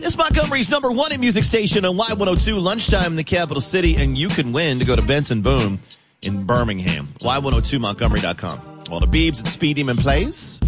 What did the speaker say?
This Montgomery's number one in music station on Y102, lunchtime in the capital city, and you can win to go to Benson Boom in Birmingham. Y102Montgomery.com. All the Beebs and Speed Demon plays.